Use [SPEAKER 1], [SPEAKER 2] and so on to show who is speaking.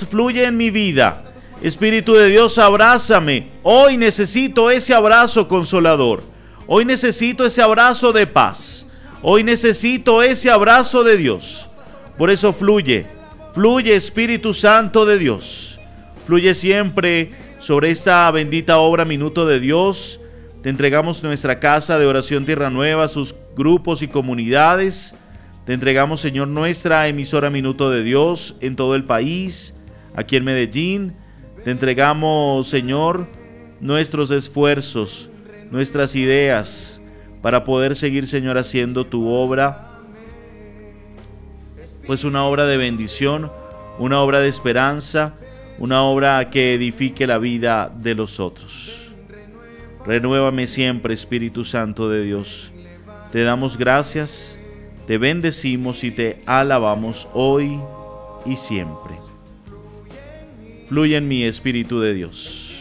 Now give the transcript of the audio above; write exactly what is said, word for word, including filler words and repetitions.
[SPEAKER 1] Dios, fluye en mi vida. Espíritu de Dios, abrázame. Hoy necesito ese abrazo consolador. Hoy necesito ese abrazo de paz. Hoy necesito ese abrazo de Dios. Por eso fluye, fluye Espíritu Santo de Dios. Fluye siempre sobre esta bendita obra Minuto de Dios. Te entregamos nuestra casa de oración Tierra Nueva, sus grupos y comunidades. Te entregamos, Señor, nuestra emisora Minuto de Dios en todo el país, aquí en Medellín. Te entregamos, Señor, nuestros esfuerzos, nuestras ideas para poder seguir, Señor, haciendo tu obra. Pues una obra de bendición, una obra de esperanza, una obra que edifique la vida de los otros. Renuévame siempre, Espíritu Santo de Dios. Te damos gracias, te bendecimos y te alabamos hoy y siempre. Fluye en mí, Espíritu de Dios.